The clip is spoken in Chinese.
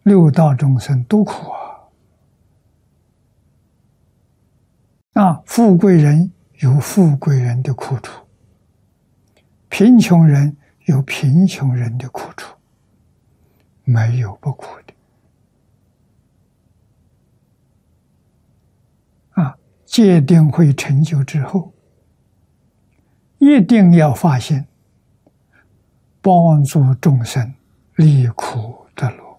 六道众生多苦富贵人有富贵人的苦楚，贫穷人有贫穷人的苦楚，没有不苦的。戒定慧成就之后，一定要发现帮助众生离苦得乐。